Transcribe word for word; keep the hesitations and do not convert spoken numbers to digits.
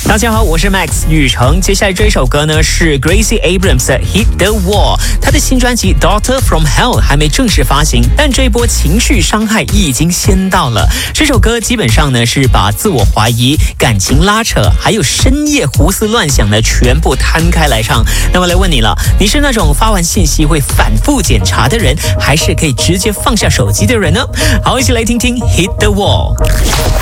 大家好，我是 Max 雨成。接下来这一首歌呢是 Gracie Abrams 的 Hit the Wall。他的新专辑 Daughter from Hell 还没正式发行，但这一波情绪伤害已经先到了。这首歌基本上呢是把自我怀疑、感情拉扯，还有深夜胡思乱想的全部摊开来唱。那么来问你了，你是那种发完信息会反复检查的人，还是可以直接放下手机的人呢？好，一起来听听 Hit the Wall。